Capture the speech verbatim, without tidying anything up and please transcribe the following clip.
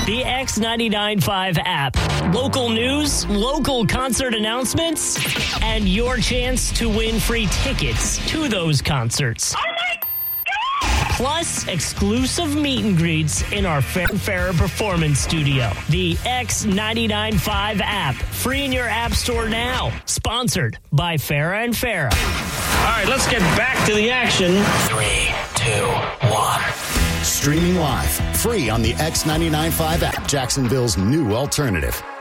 The X ninety-nine point five app. Local news, local concert announcements, and your chance to win free tickets to those concerts. Oh my God! Plus, exclusive meet and greets in our Fair and Fairer Performance Studio. The X ninety-nine point five app. Free in your app store now. Sponsored by Farrah and Farrah. All right, let's get back to the action. Three, two, one. Streaming live, free on the X ninety-nine point five app, Jacksonville's new alternative.